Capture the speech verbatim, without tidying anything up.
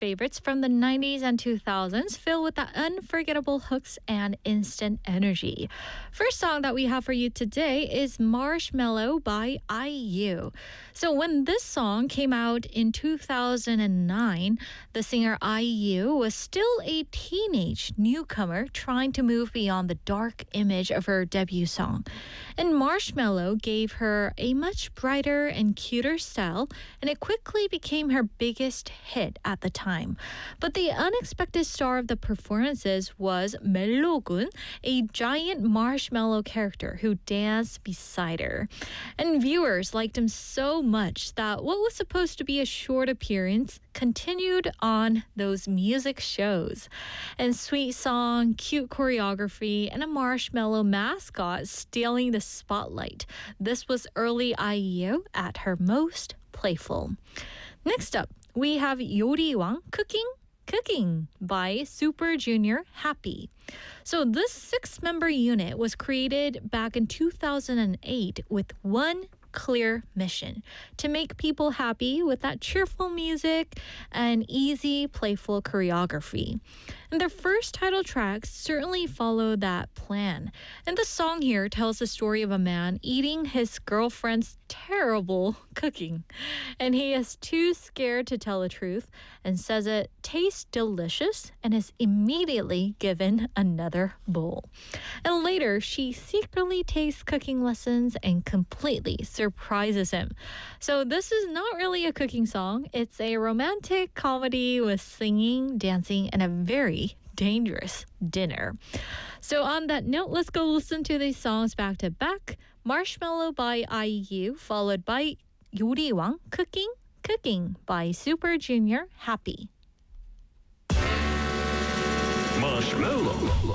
favorites from the nineties and two thousands, filled with the unforgettable hooks and instant energy. First song that we have for you today is Marshmallow by I U. So when this song came out in two thousand nine, the singer I U was still a teenage newcomer trying to move beyond the dark image of her debut song. And Marshmallow gave her a much brighter and cuter style, and it quickly became her biggest hit at the time. But the unexpected star of the performances was Mellogun, a giant marshmallow character who danced beside her. And viewers liked him so much that what was supposed to be a short appearance continued on those music shows. And sweet song, cute choreography, and a marshmallow mascot stealing the spotlight. This was early I U at her most playful. Next up, we have 요리왕 Cooking Cooking by Super Junior Happy. So this six-member unit was created back in two thousand eight with one clear mission: to make people happy with that cheerful music and easy, playful choreography. And their first title track certainly followed that plan. And the song here tells the story of a man eating his girlfriend's terrible cooking. And he is too scared to tell the truth and says it tastes delicious and is immediately given another bowl. And later, she secretly takes cooking lessons and completely surprises him. So this is not really a cooking song. It's a romantic comedy with singing, dancing, and a very dangerous dinner. So on that note, let's go listen to these songs back to back. Marshmallow by I U, followed by 요리왕 Cooking Cooking by Super Junior Happy. Marshmallow.